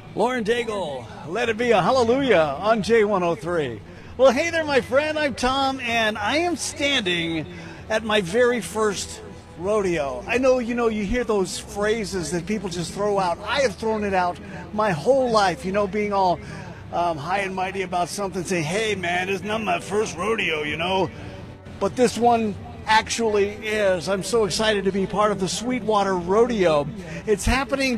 Lauren Daigle, let it be a hallelujah on J103. Well, hey there, my friend. I'm Tom, and I am standing at my very first rodeo. I know, you hear those phrases that people just throw out. I have thrown it out my whole life, being all high and mighty about something, saying, hey, man, it's not my first rodeo, But this one actually is. I'm so excited to be part of the Sweetwater Rodeo. It's happening